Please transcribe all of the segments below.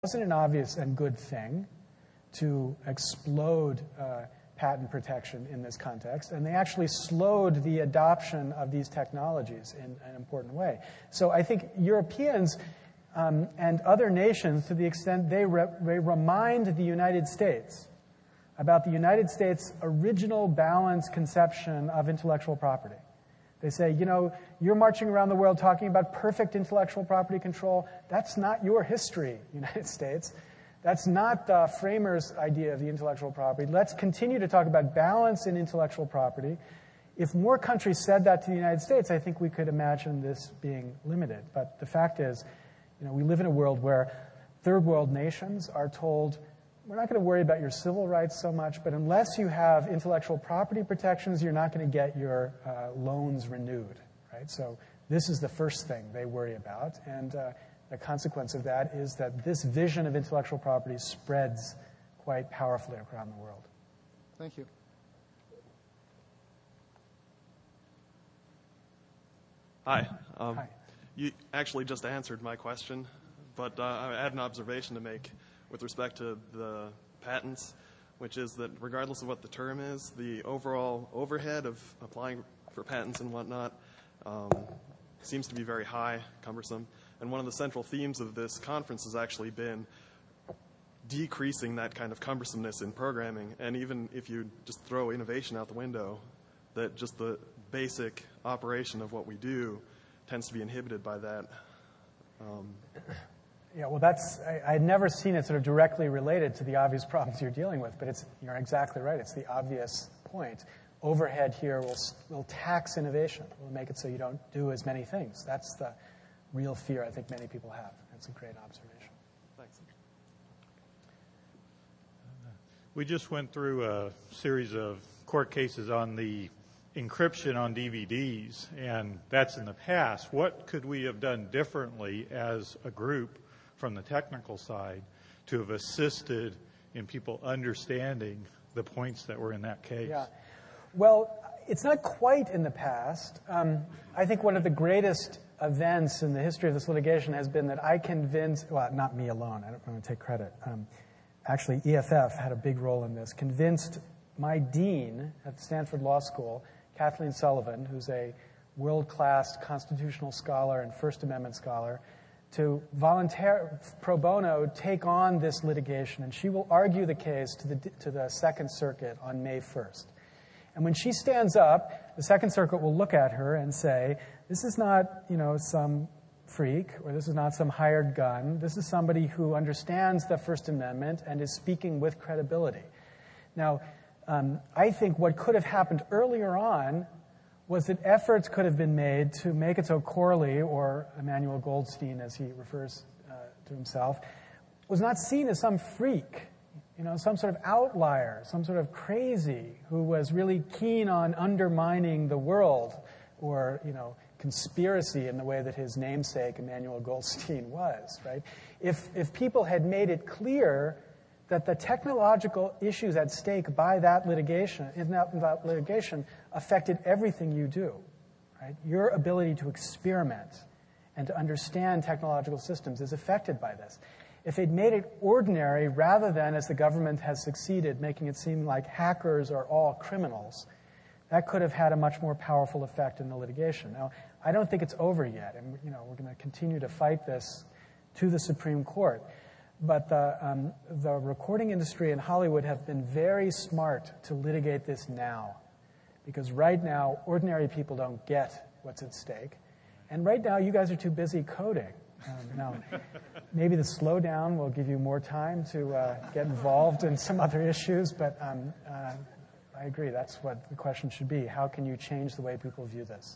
wasn't an obvious and good thing to explode patent protection in this context, and they actually slowed the adoption of these technologies in an important way. So I think Europeans and other nations, to the extent they remind the United States about the United States' original balanced conception of intellectual property. They say, you know, you're marching around the world talking about perfect intellectual property control. That's not your history, United States. That's not the framers' idea of the intellectual property. Let's continue to talk about balance in intellectual property. If more countries said that to the United States, I think we could imagine this being limited. But the fact is, you know, we live in a world where third world nations are told, we're not going to worry about your civil rights so much, but unless you have intellectual property protections, you're not going to get your loans renewed, right? So this is the first thing they worry about, and the consequence of that is that this vision of intellectual property spreads quite powerfully around the world. Thank you. Hi. Hi. You actually just answered my question, but I had an observation to make with respect to the patents, which is that regardless of what the term is, the overall overhead of applying for patents and whatnot seems to be very high, cumbersome. And one of the central themes of this conference has actually been decreasing that kind of cumbersomeness in programming. And even if you just throw innovation out the window, that just the basic operation of what we do tends to be inhibited by that. Yeah, well, I had never seen it sort of directly related to the obvious problems you're dealing with, but you're exactly right. It's the obvious point. Overhead here will tax innovation. Will make it so you don't do as many things. That's the real fear I think many people have. That's a great observation. Thanks. We just went through a series of court cases on the encryption on DVDs, and that's in the past. What could we have done differently as a group from the technical side to have assisted in people understanding the points that were in that case? Yeah. Well, it's not quite in the past. I think one of the greatest events in the history of this litigation has been that I convinced, well, not me alone, I don't want to take credit. Actually, EFF had a big role in this, convinced my dean at Stanford Law School, Kathleen Sullivan, who's a world-class constitutional scholar and First Amendment scholar, to pro bono take on this litigation, and she will argue the case to the Second Circuit on May 1st. And when she stands up, the Second Circuit will look at her and say, this is not, some freak, or this is not some hired gun. This is somebody who understands the First Amendment and is speaking with credibility. Now, I think what could have happened earlier on was that efforts could have been made to make it so Corley, or Emmanuel Goldstein as he refers to himself, was not seen as some freak, some sort of outlier, some sort of crazy who was really keen on undermining the world, or, conspiracy in the way that his namesake, Emmanuel Goldstein, was, right? If people had made it clear that the technological issues at stake by that litigation, affected everything you do, right? Your ability to experiment and to understand technological systems is affected by this. If they'd made it ordinary rather than, as the government has succeeded, making it seem like hackers are all criminals, that could have had a much more powerful effect in the litigation. Now, I don't think it's over yet, and we're going to continue to fight this to the Supreme Court. But the recording industry in Hollywood have been very smart to litigate this now, because right now, ordinary people don't get what's at stake. And right now, you guys are too busy coding. Now, maybe the slowdown will give you more time to get involved in some other issues, but I agree. That's what the question should be. How can you change the way people view this?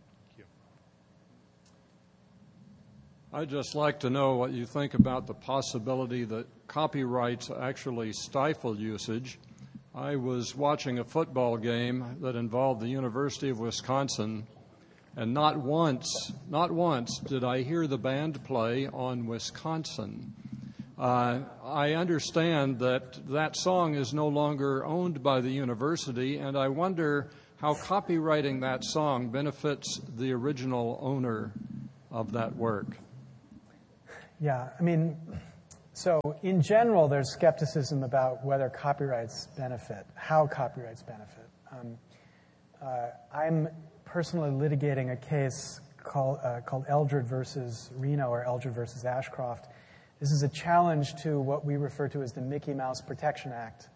I'd just like to know what you think about the possibility that copyrights actually stifle usage. I was watching a football game that involved the University of Wisconsin, and not once did I hear the band play on Wisconsin. I understand that song is no longer owned by the university, and I wonder how copyrighting that song benefits the original owner of that work. Yeah, I mean, So in general, there's skepticism about whether copyrights benefit, how copyrights benefit. I'm personally litigating a case called Eldred versus Reno or Eldred versus Ashcroft. This is a challenge to what we refer to as the Mickey Mouse Protection Act.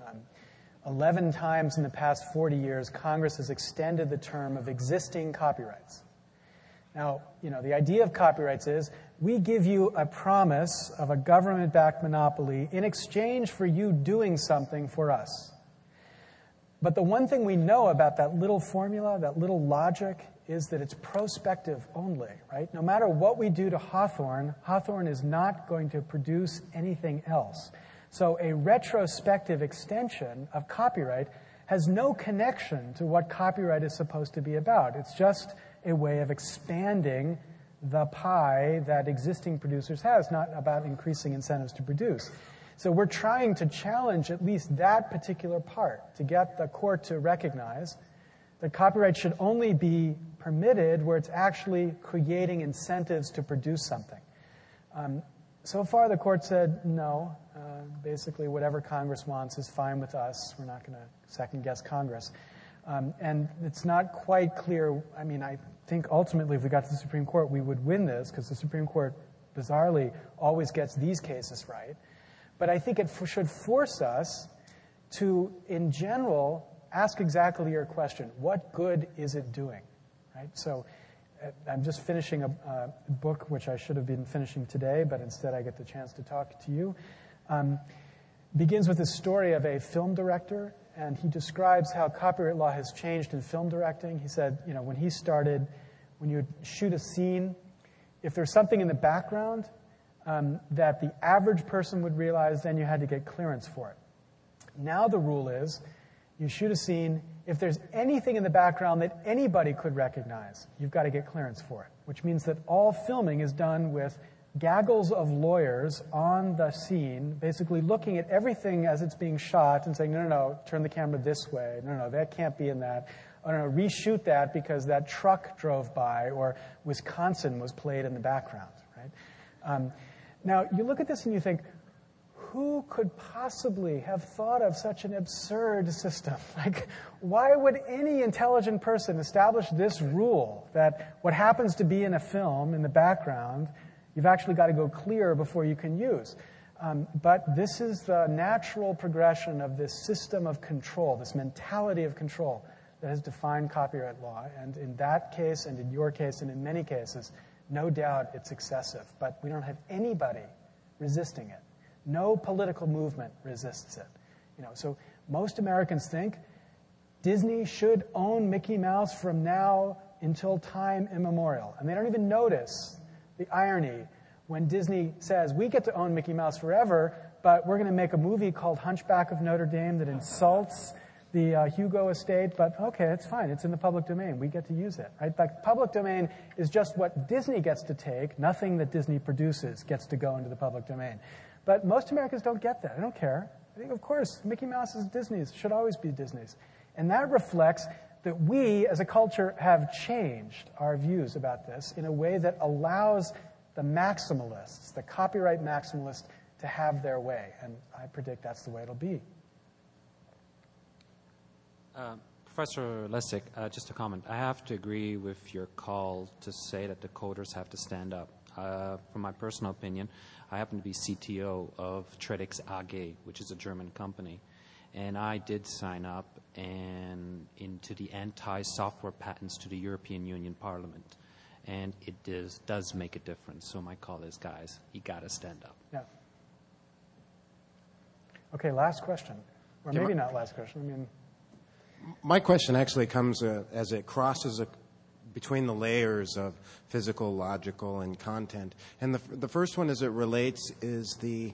11 times in the past 40 years, Congress has extended the term of existing copyrights. Now, the idea of copyrights is we give you a promise of a government-backed monopoly in exchange for you doing something for us. But the one thing we know about that little formula, that little logic, is that it's prospective only, right? No matter what we do to Hawthorne, Hawthorne is not going to produce anything else. So a retrospective extension of copyright has no connection to what copyright is supposed to be about. It's just a way of expanding the pie that existing producers have. It's not about increasing incentives to produce. So we're trying to challenge at least that particular part to get the court to recognize that copyright should only be permitted where it's actually creating incentives to produce something. So far, the court said no. Basically, whatever Congress wants is fine with us. We're not going to second-guess Congress. And it's not quite clear. I mean, I think ultimately, if we got to the Supreme Court, we would win this because the Supreme Court, bizarrely, always gets these cases right. But I think it should force us to, in general, ask exactly your question. What good is it doing? Right? So I'm just finishing a book which I should have been finishing today, but instead I get the chance to talk to you. Begins with the story of a film director, and he describes how copyright law has changed in film directing. He said, when he started, when you shoot a scene, if there's something in the background that the average person would realize, then you had to get clearance for it. Now the rule is, you shoot a scene, if there's anything in the background that anybody could recognize, you've got to get clearance for it, which means that all filming is done with gaggles of lawyers on the scene, basically looking at everything as it's being shot and saying, no, turn the camera this way. No, that can't be in that. Oh, no, reshoot that because that truck drove by or Wisconsin was played in the background, right? Now, you look at this and you think, who could possibly have thought of such an absurd system? Like, why would any intelligent person establish this rule that what happens to be in a film in the background, you've actually got to go clear before you can use? But this is the natural progression of this system of control, this mentality of control that has defined copyright law. And in that case, and in your case, and in many cases, no doubt it's excessive. But we don't have anybody resisting it. No political movement resists it. So most Americans think Disney should own Mickey Mouse from now until time immemorial. And they don't even notice the irony when Disney says, we get to own Mickey Mouse forever, but we're going to make a movie called Hunchback of Notre Dame that insults the Hugo estate, but okay, it's fine. It's in the public domain. We get to use it, right? The public domain is just what Disney gets to take. Nothing that Disney produces gets to go into the public domain. But most Americans don't get that. They don't care. I think, of course, Mickey Mouse is Disney's, should always be Disney's. And that reflects that we, as a culture, have changed our views about this in a way that allows the maximalists, the copyright maximalists, to have their way. And I predict that's the way it'll be. Professor Lessig, just a comment. I have to agree with your call to say that the coders have to stand up. From my personal opinion, I happen to be CTO of Tredix AG, which is a German company. And I did sign up into the anti-software patents to the European Union Parliament. And it does make a difference. So my call is, guys, you got to stand up. Yeah. Okay, last question. Or maybe not last question. My question actually comes as it crosses between the layers of physical, logical, and content. And the first one, as it relates, is the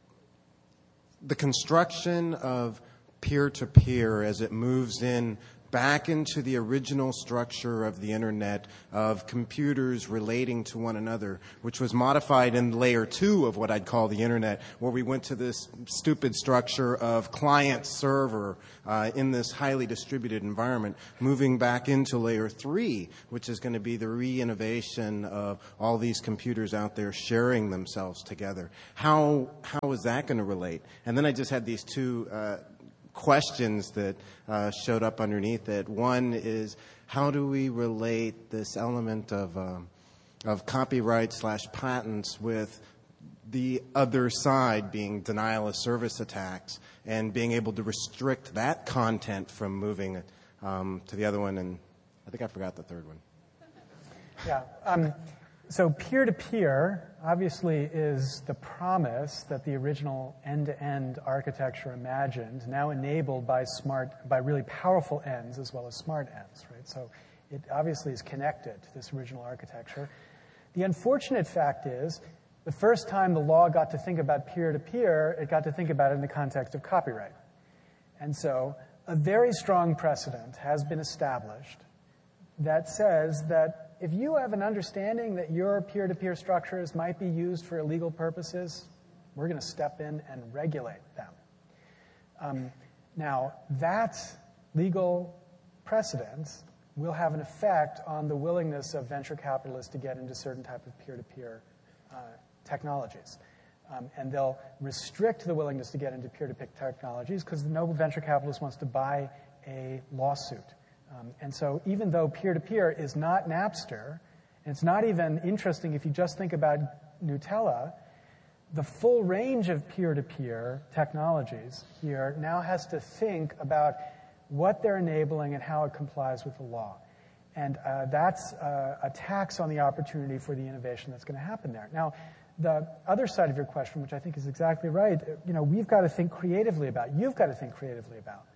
construction of peer-to-peer as it moves in back into the original structure of the internet, of computers relating to one another, which was modified in layer 2 of what I'd call the internet, where we went to this stupid structure of client-server in this highly distributed environment, moving back into layer 3, which is going to be the re-innovation of all these computers out there sharing themselves together. How is that going to relate? And then I just had these two questions that showed up underneath it. One is, how do we relate this element of copyright/patents with the other side being denial of service attacks and being able to restrict that content from moving to the other one? And I think I forgot the third one. Yeah. So peer-to-peer obviously is the promise that the original end-to-end architecture imagined, now enabled by really powerful ends as well as smart ends, right? So it obviously is connected to this original architecture. The unfortunate fact is, the first time the law got to think about peer-to-peer, it got to think about it in the context of copyright. And so a very strong precedent has been established that says that if you have an understanding that your peer-to-peer structures might be used for illegal purposes, we're going to step in and regulate them. Now, that legal precedent will have an effect on the willingness of venture capitalists to get into certain type of peer-to-peer technologies. And they'll restrict the willingness to get into peer-to-peer technologies because no venture capitalist wants to buy a lawsuit. And so even though peer-to-peer is not Napster, and it's not even interesting if you just think about Gnutella, the full range of peer-to-peer technologies here now has to think about what they're enabling and how it complies with the law. And that's a tax on the opportunity for the innovation that's going to happen there. Now, the other side of your question, which I think is exactly right, we've got to think creatively about, you've got to think creatively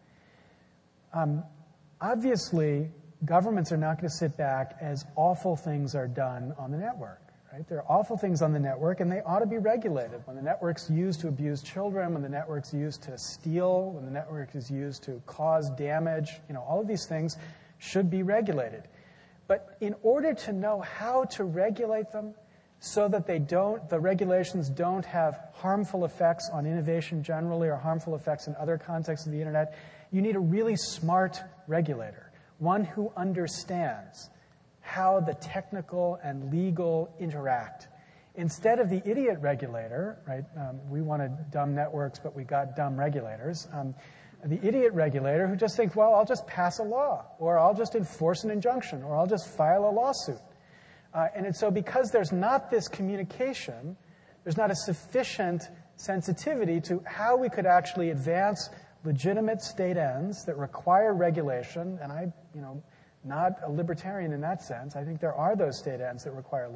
about. Obviously, governments are not going to sit back as awful things are done on the network, right? There are awful things on the network, and they ought to be regulated. When the network's used to abuse children, when the network's used to steal, when the network is used to cause damage, all of these things should be regulated. But in order to know how to regulate them so that the regulations don't have harmful effects on innovation generally or harmful effects in other contexts of the internet, you need a really smart regulator, one who understands how the technical and legal interact. Instead of the idiot regulator, right? We wanted dumb networks, but we got dumb regulators. The idiot regulator who just thinks, well, I'll just pass a law, or I'll just enforce an injunction, or I'll just file a lawsuit. And so because there's not this communication, there's not a sufficient sensitivity to how we could actually advance legitimate state ends that require regulation, and I'm not a libertarian in that sense. I think there are those state ends that require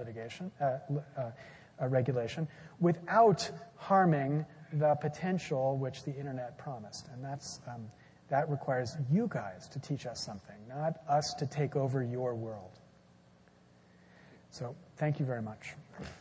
regulation without harming the potential which the internet promised. And that requires you guys to teach us something, not us to take over your world. So thank you very much.